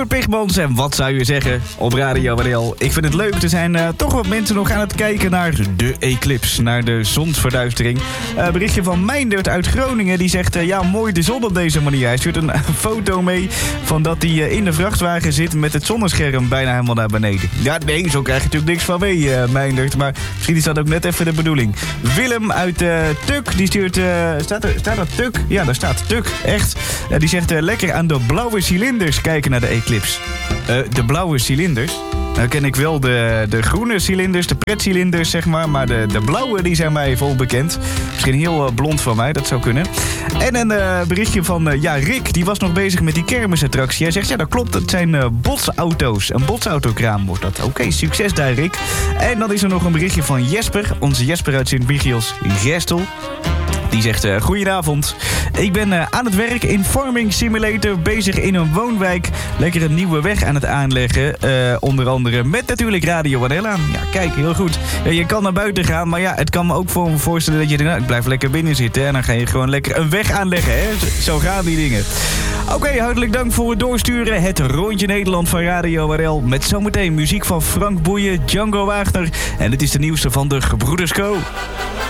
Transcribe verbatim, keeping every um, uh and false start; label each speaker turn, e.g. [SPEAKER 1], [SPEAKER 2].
[SPEAKER 1] Sjoerd Pigmans en wat zou je zeggen op Radio W L. Ik vind het leuk, er zijn uh, toch wat mensen nog aan het kijken naar de eclipse, naar de zonsverduistering. Uh, berichtje van Meindert uit Groningen, die zegt, uh, ja, mooi de zon op deze manier. Hij stuurt een uh, foto mee van dat hij uh, in de vrachtwagen zit met het zonnescherm bijna helemaal naar beneden. Ja, nee, zo krijg je natuurlijk niks van mee, uh, Meindert, maar misschien is dat ook net even de bedoeling. Willem uit uh, Tuk, die stuurt, uh, staat, er, staat er Tuk? Ja, daar staat Tuk, echt. Uh, die zegt, uh, lekker aan de blauwe cilinders kijken naar de eclipse. Uh, de blauwe cilinders? Nou ken ik wel de, de groene cilinders, de pretcilinders zeg maar, maar de, de blauwe die zijn mij vol bekend. Misschien heel uh, blond van mij, dat zou kunnen. En een uh, berichtje van, uh, ja, Rick, die was nog bezig met die kermisattractie. Hij zegt, ja, dat klopt, het zijn uh, botsauto's. Een botsautokraam wordt dat. Oké, okay, succes daar, Rick. En dan is er nog een berichtje van Jesper, onze Jesper uit Sint-Michiels Gestel. Die zegt, uh, goedenavond. Ik ben uh, aan het werk in Farming Simulator, bezig in een woonwijk. Lekker een nieuwe weg aan het aanleggen. Uh, onder andere met natuurlijk Radio W L aan. Ja, kijk, heel goed. Uh, je kan naar buiten gaan, maar ja, het kan me ook voor me voorstellen dat je denkt, nou, ik blijf lekker binnen zitten. En dan ga je gewoon lekker een weg aanleggen, hè. Zo gaan die dingen. Oké, okay, hartelijk dank voor het doorsturen. Het Rondje Nederland van Radio W L. Met zometeen muziek van Frank Boeien, Django Wagner. En dit is de nieuwste van de Gebroeders Co.